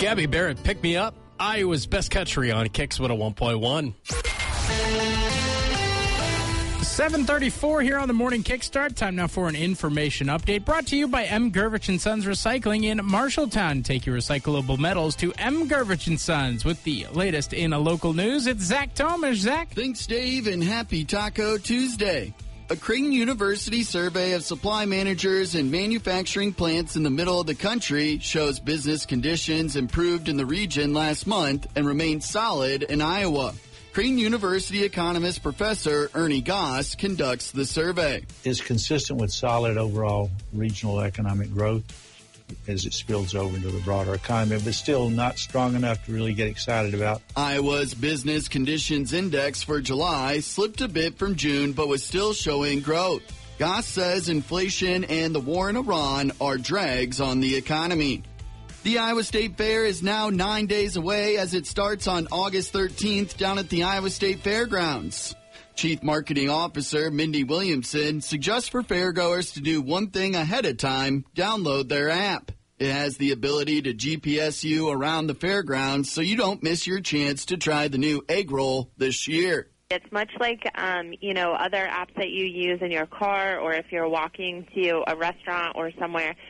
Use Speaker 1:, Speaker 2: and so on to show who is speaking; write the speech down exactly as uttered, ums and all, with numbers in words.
Speaker 1: Gabby Barrett, Pick Me Up, Iowa's Best Country on Kicks one oh one point one. seven thirty-four here on the Morning Kickstart. Time now for an information update brought to you by M. Gervich and Sons Recycling in Marshalltown. Take your recyclable metals to M. Gervich and Sons. With the latest in a local news, it's Zach Tomish. Zach?
Speaker 2: Thanks, Dave, and happy Taco Tuesday. A Creighton University survey of supply managers and manufacturing plants in the middle of the country shows business conditions improved in the region last month and remained solid in Iowa. Creighton University economist Professor Ernie Goss conducts the survey.
Speaker 3: It's consistent with solid overall regional economic growth as it spills over into the broader economy, but still not strong enough to really get excited about.
Speaker 2: Iowa's Business Conditions Index for July slipped a bit from June, but was still showing growth. Goss says inflation and the war in Iran are drags on the economy. The Iowa State Fair is now nine days away as it starts on August thirteenth down at the Iowa State Fairgrounds. Chief Marketing Officer Mindy Williamson suggests for fairgoers to do one thing ahead of time: download their app. It has the ability to G P S you around the fairgrounds so you don't miss your chance to try the new egg roll this year.
Speaker 4: It's much like, um, you know, other apps that you use in your car, or if you're walking to a restaurant or somewhere.